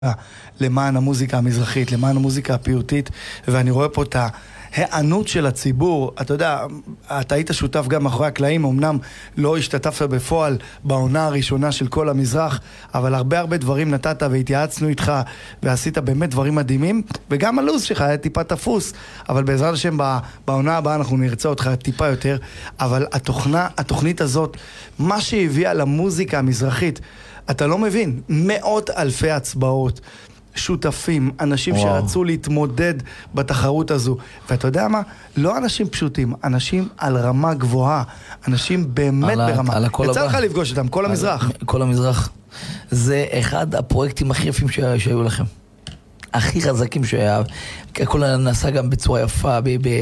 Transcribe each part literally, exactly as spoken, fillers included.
למען המוזיקה המזרחית, למען המוזיקה הפיוטית, ואני רואה פה את ההיענות של הציבור. אתה יודע, אתה היית שותף גם מאחורי הקלעים, אמנם לא השתתפת בפועל בעונה הראשונה של כל המזרח, אבל הרבה הרבה דברים נתת והתייעצנו איתך, ועשית באמת דברים מדהימים, וגם הלוז שלך היה טיפה תפוס, אבל בעזרת השם בעונה הבאה אנחנו נרצה אותך טיפה יותר, אבל התוכנה, התוכנית הזאת, מה שהביאה למוזיקה המזרחית, אתה לא מבין, מאות אלפי הצבעות, שותפים, אנשים וואו. שרצו להתמודד בתחרות הזו. ואתה יודע מה? לא אנשים פשוטים, אנשים על רמה גבוהה, אנשים באמת על ברמה. על יצא לך לפגוש אותם, כל המזרח. כל המזרח. זה אחד הפרויקטים הכי יפים שהיו לכם. הכי חזקים שהיה. הכל נעשה גם בצורה יפה,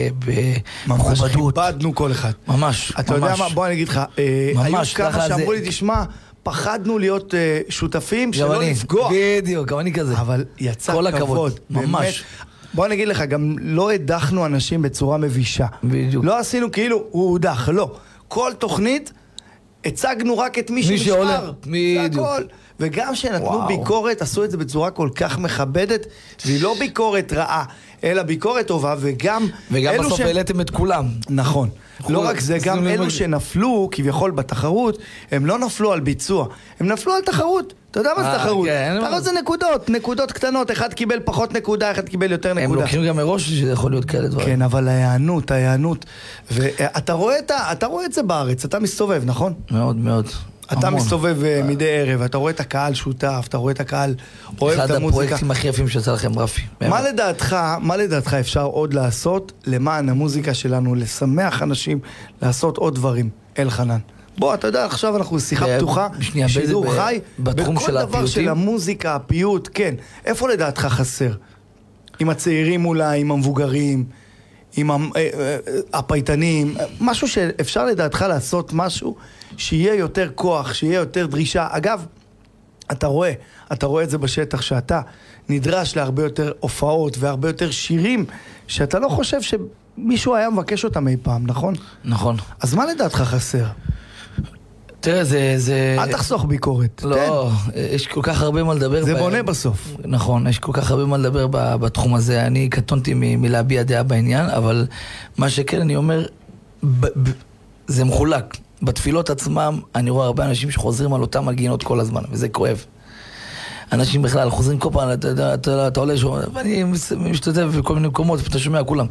ממש כיבדנו כל אחד. ממש. אתה יודע מה? בוא אני אגיד לך, היו כמה שאמרו לי, תשמע, פחדנו להיות uh, שותפים, שלא לפגוע. בדיוק, גם אני כזה. אבל יצא כל כבוד. הכבוד, ממש. בוא נגיד לך, גם לא הדחנו אנשים בצורה מבישה. בדיוק. לא עשינו כאילו, הוא הודח, לא. כל תוכנית, הצגנו רק את מי שנשאר. בדיוק. וגם שנתנו ביקורת, עשו את זה בצורה כל כך מכבדת, והיא לא ביקורת רעה, אלא ביקורת טובה, וגם... וגם בסוף העליתם את כולם. נכון. לא רק זה, גם אלו שנפלו, כביכול בתחרות, הם לא נפלו על ביצוע, הם נפלו על תחרות. אתה יודע מה זה תחרות? תחרות זה נקודות, נקודות קטנות, אחד קיבל פחות נקודה, אחד קיבל יותר נקודה. הם לוקחים גם מראש שזה יכול להיות כאלה דברים. כן, אבל ההיענות, ההיענות, ואתה רואה את זה בארץ, אתה מסתובב, נכון? מאוד, מאוד. אתה מסתובב מדי ערב, אתה רואה את הקהל שותף, אתה רואה את הקהל אוהב את המוזיקה. אחד הפרויקטים הכי יפים שיצא לכם, רפי. מה לדעתך, מה לדעתך אפשר עוד לעשות למען המוזיקה שלנו, לשמח אנשים, לעשות עוד דברים, אלחנן? בוא, אתה יודע, עכשיו אנחנו בשיחה פתוחה, שידור חי, בכל דבר של המוזיקה, הפיוט, כן. איפה לדעתך חסר? עם הצעירים אולי, עם המבוגרים, עם הפייטנים, משהו שאפשר לדעתך לעשות משהו שיהיה יותר כוח, שיהיה יותר דרישה. אגב, אתה רואה, אתה רואה את זה בשטח, שאתה נדרש להרבה יותר הופעות והרבה יותר שירים, שאתה לא חושב שמישהו היה מבקש אותם אי פעם, נכון? נכון. אז מה לדעתך חסר? תראה, זה... זה... אל תחסוך ביקורת. לא, תן. יש כל כך הרבה מה לדבר. זה ב... בונה בסוף. נכון, יש כל כך הרבה מה לדבר בתחום הזה. אני קטונתי מ... מלהביע דעה בעניין, אבל מה שכן אני אומר, ב... ב... זה מחולק. בתפילות עצמם אני רואה הרבה אנשים שחוזרים על אותם מגינות כל הזמן, וזה כואב. אנשים בכלל חוזרים כל פעם, אתה, אתה, אתה עולה שום, ואני משתתף בכל מיני מקומות, ואתה שומע כולם,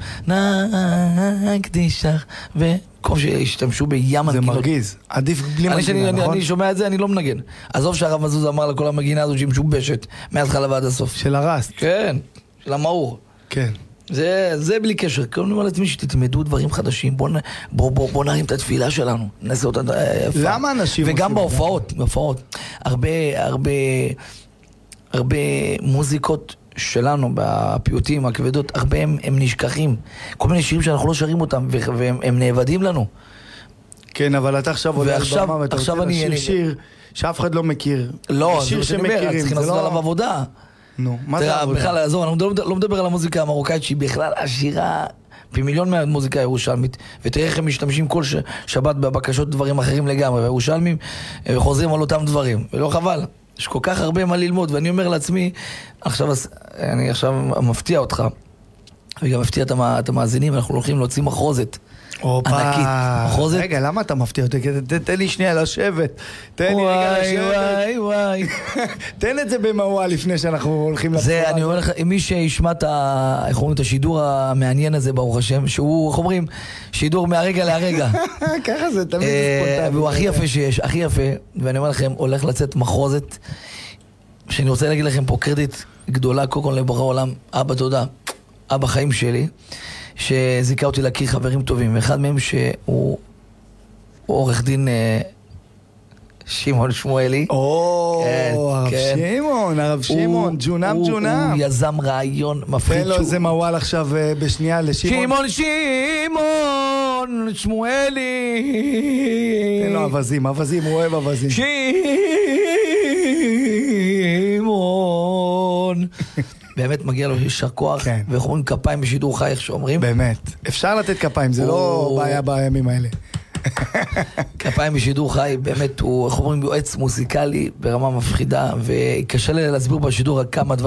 נקדישך, וכל שהשתמשו בים מנגינות. זה מרגיז, עדיף בלי מנגינה, נכון? אני שומע את זה, אני לא מנגן. עזוב שהרב מזוז אמר לכל המגינה הזו שהיא משובשת, מההתחלה ועד הסוף. של הרסט. כן, של המאור. כן. זה, זה בלי קשר. אני אומר לעצמי שתתמדו דברים חדשים. בוא, בוא, בוא, בוא נרים את התפילה שלנו. נעשה אותה יפה. למה אנשים וגם בהופעות, בהופעות. הרבה, הרבה, הרבה מוזיקות שלנו, בפיוטים, הכבדות, הרבה הם, הם נשכחים. כל מיני שירים שאנחנו לא שרים אותם, והם הם נאבדים לנו. כן, אבל אתה עכשיו עולה על במה, ואתה רוצה לשיר שיר שאף אחד לא מכיר. לא, שיר שמכירים. צריכים לעשות עליו עבודה. נו, מה זה עבודה? בכלל, עזוב, אני לא מדבר על המוזיקה המרוקאית שהיא בכלל עשירה פי מיליון מהמוזיקה הירושלמית, ותראה איך הם משתמשים כל שבת בבקשות דברים אחרים לגמרי, והירושלמים חוזרים על אותם דברים, ולא חבל, יש כל כך הרבה מה ללמוד, ואני אומר לעצמי, עכשיו, אני עכשיו מפתיע אותך, וגם מפתיע את המאזינים, אנחנו הולכים להוציא מחרוזת. ענקית, מחרוזת. רגע, למה אתה מפתיע אותי? תן לי שנייה לשבת. תן לי רגע לשבת. וואי, וואי. תן את זה במהואה לפני שאנחנו הולכים לבצע. זה, אני אומר לך, מי שישמע את, איך אומרים, את השידור המעניין הזה, ברוך השם, שהוא, איך אומרים, שידור מהרגע להרגע. ככה זה, תמיד ספונטני. והוא הכי יפה שיש, הכי יפה, ואני אומר לכם, הולך לצאת מחרוזת, שאני רוצה להגיד לכם פה קרדיט גדולה, קודם כל לבורא העולם, אבא תודה, אבא חיים שלי, שזיקה אותי להכיר חברים טובים, ואחד מהם שהוא עורך דין שמעון שמואלי. או, הרב שמעון, הרב שמעון, ג'ונם ג'ונם. הוא יזם רעיון מפחיד. תן לו איזה מוואל עכשיו בשנייה לשמעון. שמעון שמעון שמואלי. תן לו אבזים, אבזים, הוא אוהב אבזים. שמעון. באמת מגיע לו יישר כוח, כן. וחומרים כפיים בשידור חי, איך שאומרים. באמת. אפשר לתת כפיים, זה לא בעיה בימים האלה. כפיים בשידור חי, באמת, הוא, איך אומרים, יועץ מוזיקלי ברמה מפחידה, וקשה לי להסביר בשידור כמה דברים.